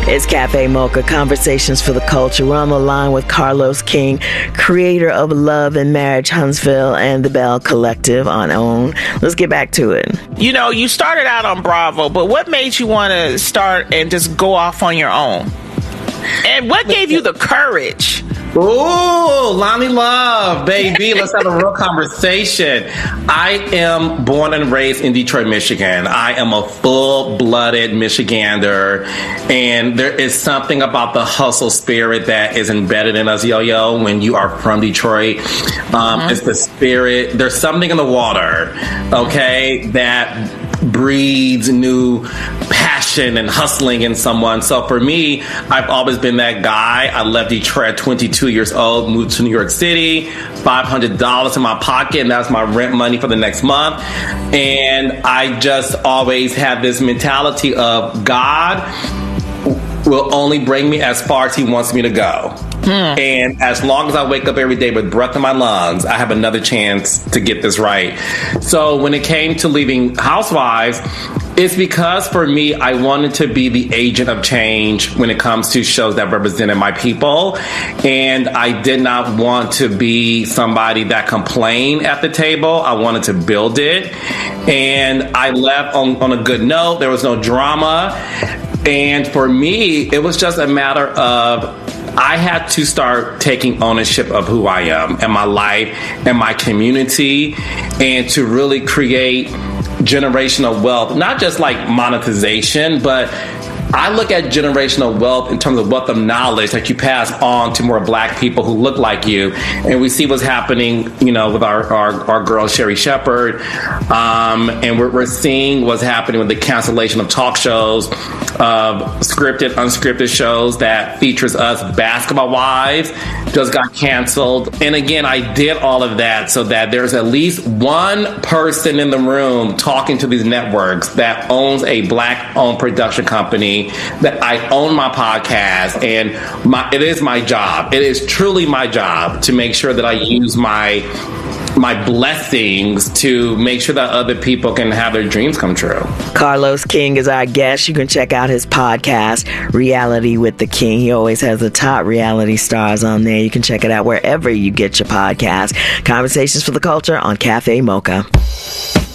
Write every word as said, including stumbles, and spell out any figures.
It's Cafe Mocha, Conversations for the Culture. We're on the line with Carlos King, creator of Love and Marriage Huntsville and the Bell Collective on OWN. Let's get back to it. You know, you started out on Bravo, but what made you want to start and just go off on your own? And what gave you the courage? Ooh, Lonnie Love, baby. Let's have a real conversation. I am born and raised in Detroit, Michigan. I am a full-blooded Michigander, and there is something about the hustle spirit that is embedded in us, Yo-Yo, when you are from Detroit. Um, mm-hmm. It's the spirit. There's something in the water, okay, that breeds new passion and hustling in someone. So for me, I've always been that guy. I left Detroit at twenty-two years old, moved to New York City, five hundred dollars in my pocket, and that's my rent money for the next month. And I just always had this mentality of God will only bring me as far as he wants me to go. Hmm. And as long as I wake up every day with breath in my lungs, I have another chance to get this right. So when it came to leaving Housewives, it's because for me, I wanted to be the agent of change when it comes to shows that represented my people. And I did not want to be somebody that complained at the table. I wanted to build it. And I left on, on a good note. There was no drama. And for me, it was just a matter of I had to start taking ownership of who I am and my life and my community, and to really create generational wealth, not just like monetization, but I look at generational wealth in terms of wealth of knowledge that you pass on to more black people who look like you. And we see what's happening, you know, with our, our, our girl, Sherri Shepherd. Um, and we're, we're seeing what's happening with the cancellation of talk shows, of scripted, unscripted shows that features us. Basketball Wives just got canceled. And again, I did all of that so that there's at least one person in the room talking to these networks that owns a black-owned production company, that I own my podcast, and my, it is my job. It is truly my job to make sure that I use my my blessings to make sure that other people can have their dreams come true. Carlos King is our guest. You can check out his podcast, Reality with the King. He always has the top reality stars on there. You can check it out wherever you get your podcast. Conversations for the Culture on Cafe Mocha.